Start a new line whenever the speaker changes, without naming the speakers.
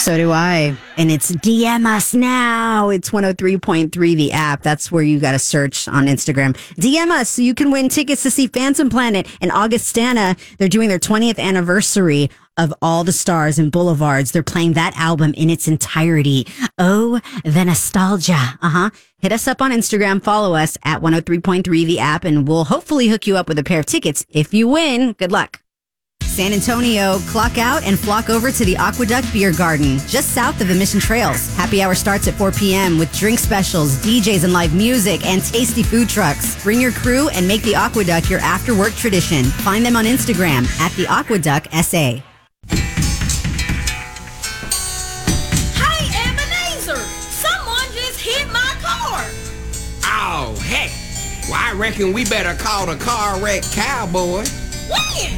So do I. And it's DM us now. It's 103.3, the app. That's where you got to search on Instagram. DM us so you can win tickets to see Phantom Planet and Augustana. They're doing their 20th anniversary of All the Stars and Boulevards. They're playing that album in its entirety. Oh, the nostalgia. Hit us up on Instagram. Follow us at 103.3, the app, and we'll hopefully hook you up with a pair of tickets. If you win, good luck. San Antonio, clock out and flock over to the Aqueduct Beer Garden, just south of the Mission Trails. Happy hour starts at 4 p.m. with drink specials, DJs and live music, and tasty food trucks. Bring your crew and make the Aqueduct your after-work tradition. Find them on Instagram at the Aqueduct SA.
Hey, Ebenezer! Someone just hit my car!
Oh, heck. Well, I reckon we better call the car wreck cowboy.
When?